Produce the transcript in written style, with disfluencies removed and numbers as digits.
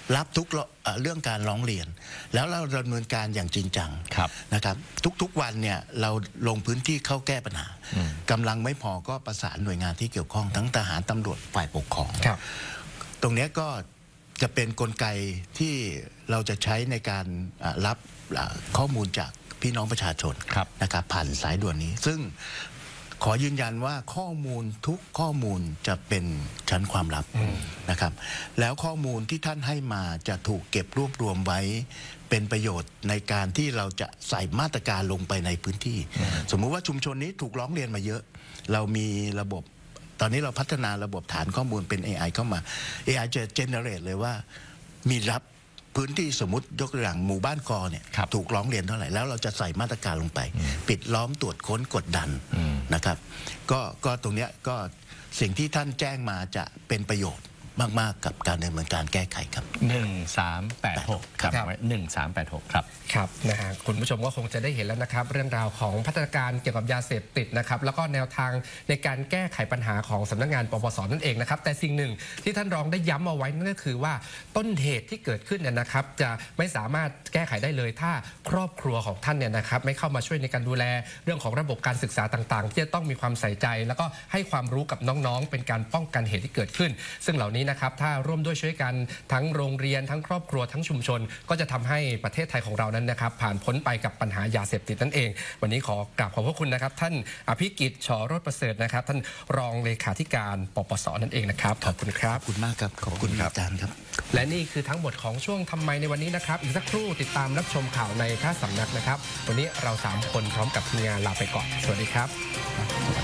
รับทุกเรื่องการร้องเรียนแล้วเราดำเนินการอย่างจริงจังนะครับทุกๆวันเนี่ยเราลงพื้นที่เข้าแก้ปัญหากำลังไม่พอก็ประสานหน่วยงานที่เกี่ยวข้องทั้งทหารตำรวจฝ่ายปกครองตรงนี้ก็จะเป็นกลไกที่เราจะใช้ในการรับข้อมูลจากพี่น้องประชาชนนะครับผ่านสายด่วนนี้ซึ่งขอยืนยันว่าข้อมูลทุกข้อมูลจะเป็นชั้นความลับนะครับแล้วข้อมูลที่ท่านให้มาจะถูกเก็บรวบรวมไว้เป็นประโยชน์ในการที่เราจะใส่มาตรการลงไปในพื้นที่สมมุติว่าชุมชนนี้ถูกร้องเรียนมาเยอะเรามีระบบตอนนี้เราพัฒนาระบบฐานข้อมูลเป็น AI เข้ามา AI จะ generate เลยว่ามีรับพื้นที่สมมติยกตัวอย่างหมู่บ้านกอเนี่ยถูกร้องเรียนเท่าไหร่แล้วเราจะใส่มาตรการลงไปปิดล้อมตรวจค้นกดดันนะครับก็ตรงเนี้ยก็สิ่งที่ท่านแจ้งมาจะเป็นประโยชน์มากๆกับการดำเนินการแก้ไขครับ 1386ครับ1386ครับนะฮะคุณผู้ชมก็คงจะได้เห็นแล้วนะครับเรื่องราวของพัฒนาการเกี่ยวกับยาเสพติดนะครับแล้วก็แนวทางในการแก้ไขปัญหาของสำนักงานปปส.นั่นเองนะครับแต่สิ่งหนึ่งที่ท่านรองได้ย้ำเอาไว้นั่นก็คือว่าต้นเหตุที่เกิดขึ้นเนี่ยนะครับจะไม่สามารถแก้ไขได้เลยถ้าครอบครัวของท่านเนี่ยนะครับไม่เข้ามาช่วยในการดูแลเรื่องของระบบการศึกษาต่างๆที่จะต้องมีความใส่ใจแล้วก็ให้ความรู้กับน้องๆเป็นการป้องกันเหตุที่เกิดขึ้นซึ่งเหล่านี้นะครับถ้าร่วมด้วยช่วยกันทั้งโรงเรียนทั้งครอบครัวทั้งชุมชนก็จะทำให้ประเทศไทยของเรานั้นนะครับผ่านพ้นไปกับปัญหายาเสพติดนั่นเองวันนี้ขอกราบขอบพระคุณนะครับท่านอภิกิจ ฉ โรจน์ประเสริฐนะครับท่านรองเลขาธิการปปส.นั่นเองนะครับขอบคุณครับขอบคุณมากครับขอบคุณอาจารย์ครับและนี่คือทั้งหมดของช่วงทำไมในวันนี้นะครับอีกสักครู่ติดตามรับชมข่าวในท่าสำนักนะครับวันนี้เรา3คนพร้อมกับทีมงานลาไปก่อนสวัสดีครับ